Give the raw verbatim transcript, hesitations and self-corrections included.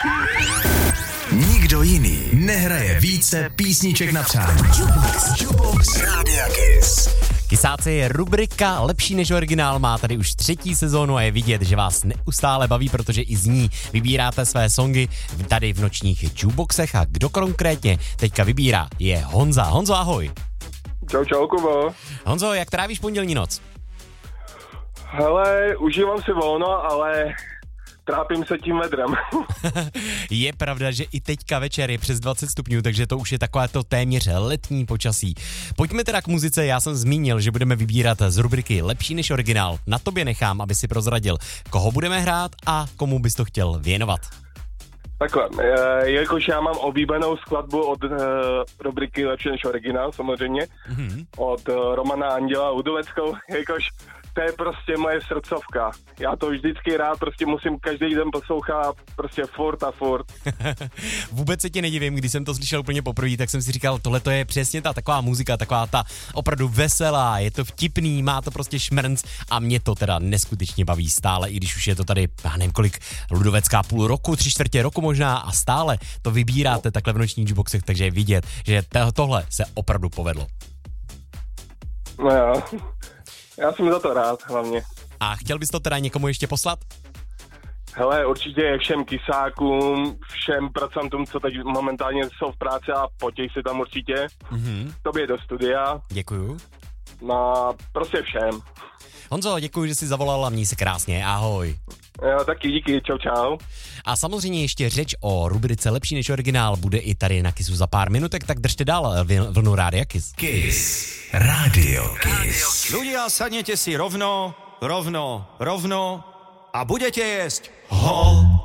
Nikdo jiný nehraje více písniček na přání. Jukebox, Jukebox Rádia Kiss. Kysáci je rubrika Lepší než originál, má tady už třetí sezónu a je vidět, že vás neustále baví, protože i z ní vybíráte své songy tady v nočních jukeboxech a kdo konkrétně teďka vybírá je Honza. Honzo, ahoj. Čau, čau, Kubo. Honzo, jak trávíš pondělní noc? Hele, užívám si volno, ale trápím se tím vedrem. Je pravda, že i teďka večer je přes dvacet stupňů, takže to už je takové to téměř letní počasí. Pojďme teda k muzice, já jsem zmínil, že budeme vybírat z rubriky Lepší než originál. Na tobě nechám, aby si prozradil, koho budeme hrát a komu bys to chtěl věnovat. Takhle, jelikož já mám oblíbenou skladbu od uh, rubriky Lepší než originál, samozřejmě, mm-hmm. od uh, Romana Anděla Udoveckou, jelikož to je prostě moje srdcovka. Já to vždycky rád prostě musím každý den poslouchat prostě furt a furt. Vůbec se ti nedivím, když jsem to slyšel úplně poprvé, tak jsem si říkal, tohle to je přesně ta taková muzika, taková ta opravdu veselá, je to vtipný, má to prostě šmrnc a mě to teda neskutečně baví stále, i když už je to tady, já nevím kolik, Ludovecká půl roku, tři čtvrtě roku možná a stále to vybíráte takhle v nočních jukeboxech, takže je vidět, že tohle se opravdu povedlo. No jo. Já jsem za to rád hlavně. A chtěl bys to teda někomu ještě poslat? Hele, určitě všem kysákům, všem pracantům, co teď momentálně jsou v práci a potěj si tam určitě. Mm-hmm. Tobě do studia. Děkuju. No, prostě všem. Honzo, děkuji, že jsi zavolal a měj se krásně, ahoj. Jo, taky díky, čau čau. A samozřejmě ještě řeč o rubrice Lepší než originál bude i tady na Kissu za pár minutek, tak držte dál vlnu Rádia Kiss. Kiss. Radio Kiss. Ľudia, sadnete si rovno, rovno, rovno a budete jesť ho.